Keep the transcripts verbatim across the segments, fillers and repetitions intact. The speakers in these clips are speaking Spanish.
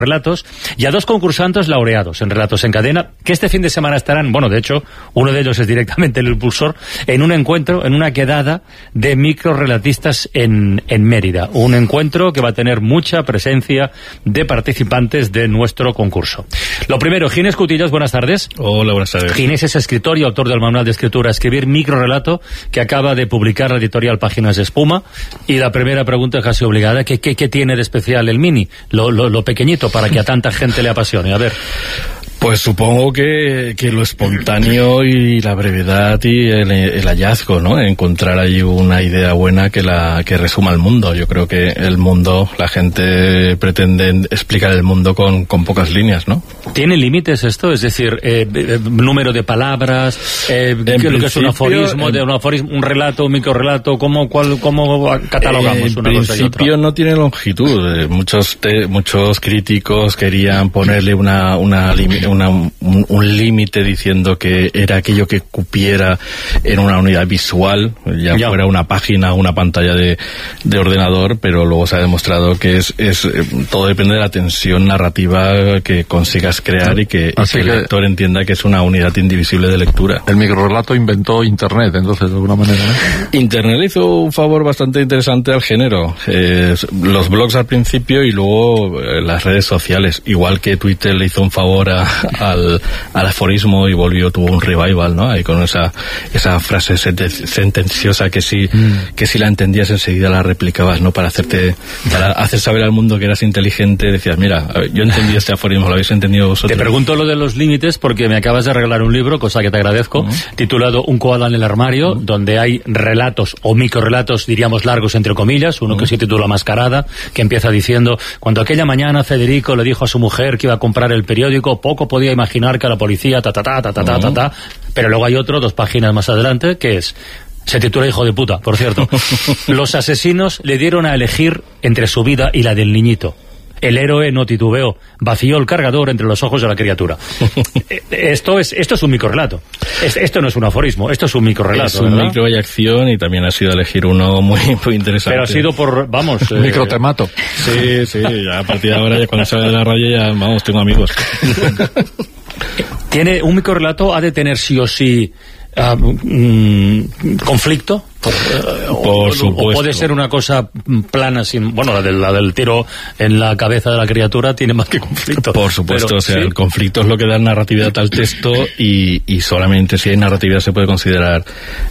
relatos, y a dos concursantes laureados en Relatos en Cadena, que este fin de semana estarán, bueno, de hecho, uno de ellos es directamente el impulsor, en un encuentro, en una quedada de microrelatistas en, en Mérida. Un encuentro que va a tener mucha presencia de participantes de nuestro concurso. Lo primero, Ginés Cutillas, buenas tardes. Hola, buenas tardes. Ginés es escritor y autor del manual de escritura Escribir Microrelato, que acaba de publicar la editorial Páginas de Espuma. Y la primera pregunta es casi obligada, ¿qué, qué, qué tiene de especial el mini? Lo, lo, lo pequeñito, para que a tanta gente le apasione. A ver. Pues supongo que, que lo espontáneo y la brevedad y el, el hallazgo, ¿no? Encontrar ahí una idea buena que la que resuma el mundo. Yo creo que el mundo, la gente pretende explicar el mundo con, con pocas líneas, ¿no? ¿Tiene límites esto? Es decir, eh, eh, número de palabras, eh, ¿qué es lo que es un aforismo, en, de un aforismo, un relato, un microrelato? ¿Cómo, cuál, cómo catalogamos eh, una cosa y otra? En principio no tiene longitud. Eh, muchos te, muchos críticos querían ponerle una una limitación, Una, un, un límite diciendo que era aquello que cupiera en una unidad visual, ya, ya. fuera una página o una pantalla de, de ordenador, pero luego se ha demostrado que es, es todo depende de la tensión narrativa que consigas crear y que, y que el lector entienda que es una unidad indivisible de lectura. El microrelato inventó Internet, entonces, de alguna manera, ¿no? Internet le hizo un favor bastante interesante al género. Eh, los blogs al principio y luego eh, las redes sociales, igual que Twitter le hizo un favor a Al, al aforismo y volvió, tuvo un revival, ¿no? Ahí con esa esa frase sentenciosa que si mm. que si la entendías enseguida la replicabas, ¿no? Para hacerte para hacer saber al mundo que eras inteligente, decías, mira, yo entendí este aforismo, ¿lo habéis entendido vosotros? Te pregunto lo de los límites porque me acabas de regalar un libro, cosa que te agradezco, mm. titulado Un koala en el armario, mm. donde hay relatos o microrelatos, diríamos largos entre comillas, uno mm. que se titula Mascarada, que empieza diciendo: cuando aquella mañana Federico le dijo a su mujer que iba a comprar el periódico, poco podía imaginar que a la policía ta ta ta ta ta ta ta ta, pero luego hay otro dos páginas más adelante que es, se titula Hijo de puta, por cierto. Los asesinos le dieron a elegir entre su vida y la del niñito. El héroe no titubeó, vació el cargador entre los ojos de la criatura. Esto es esto es un microrelato. Esto no es un aforismo, esto es un microrelato. Es un ¿verdad? micro y acción, y también ha sido elegir uno muy, muy interesante. Pero ha sido por, vamos... Eh... Microtemato. Sí, sí, ya a partir de ahora, ya cuando salga de la radio, ya, vamos, tengo amigos. ¿Tiene un microrelato, ha de tener sí o sí uh, mm, conflicto? Por, uh, por o, supuesto. O puede ser una cosa plana, sin, bueno, la del, la del tiro en la cabeza de la criatura tiene más que conflicto. Por supuesto, pero, o sea, ¿sí? El conflicto es lo que da narratividad al texto, y, y solamente si hay narratividad se puede considerar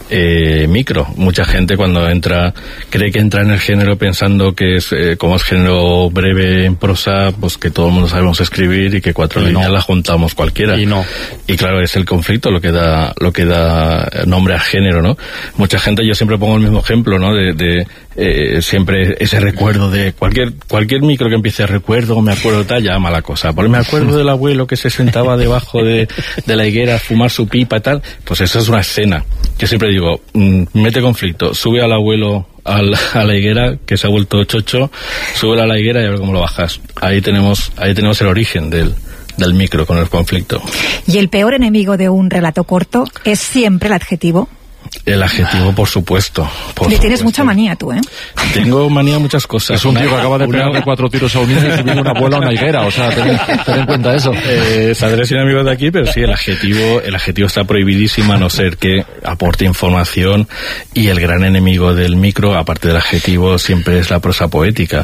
eh, micro. Mucha gente cuando entra, cree que entra en el género pensando que es, eh, como es género breve en prosa, pues que todo el mundo sabemos escribir y que cuatro y líneas no. las juntamos cualquiera. Y no. Y claro, es el conflicto lo que da, lo que da nombre al género, ¿no? Mucha gente, yo siempre pongo el mismo ejemplo, ¿no? De, de eh, siempre ese recuerdo de cualquier cualquier micro que empiece a recuerdo, me acuerdo tal, ya mala cosa. Porque me acuerdo del abuelo que se sentaba debajo de, de la higuera a fumar su pipa y tal. Pues eso es una escena. Yo siempre digo, mmm, mete conflicto, sube al abuelo a la, a la higuera, que se ha vuelto chocho, sube a la higuera y a ver cómo lo bajas. Ahí tenemos, ahí tenemos el origen del del micro con el conflicto. ¿Y el peor enemigo de un relato corto es siempre el adjetivo? El adjetivo, por supuesto. Por Le tienes supuesto. mucha manía tú, ¿eh? Tengo manía a muchas cosas. Es un tío que acaba de pegarle una... cuatro tiros a un niño y subir una abuela a una higuera. O sea, ten, ten en cuenta eso. Eh, saldré sin amigos de aquí, pero sí, el adjetivo, el adjetivo está prohibidísimo, a no ser que aporte información. Y el gran enemigo del micro, aparte del adjetivo, siempre es la prosa poética.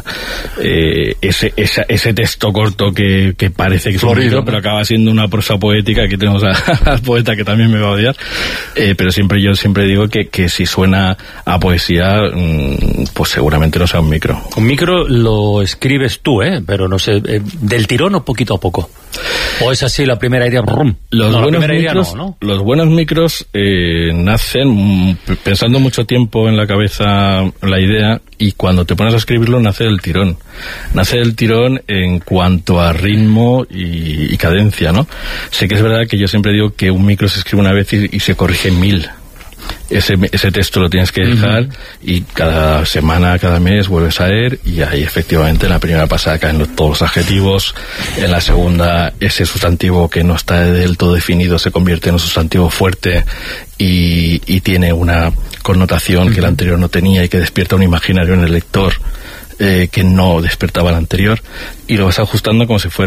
Eh, ese, esa, ese texto corto que, que parece que es un micro, pero acaba siendo una prosa poética. Aquí tenemos a, al poeta que también me va a odiar. Eh, pero siempre yo siempre digo que, que si suena a poesía, pues seguramente no sea un micro. Un micro lo escribes tú, ¿eh? Pero no sé, eh, ¿del tirón o poquito a poco? ¿O es así la primera idea? Brum. Los, no, buenos la primera micros, idea no, ¿no? Los buenos micros eh, nacen pensando mucho tiempo en la cabeza la idea, y cuando te pones a escribirlo nace del tirón. Nace del tirón en cuanto a ritmo y, y cadencia, ¿no? Sé que es verdad que yo siempre digo que un micro se escribe una vez y, y se corrige mil. Ese, ese texto lo tienes que dejar, uh-huh. y cada semana, cada mes vuelves a leer, y ahí efectivamente en la primera pasada caen los, todos los adjetivos, en la segunda ese sustantivo que no está del todo definido se convierte en un sustantivo fuerte y, y tiene una connotación uh-huh. que el anterior no tenía y que despierta un imaginario en el lector eh, que no despertaba el anterior, y lo vas ajustando como si fuera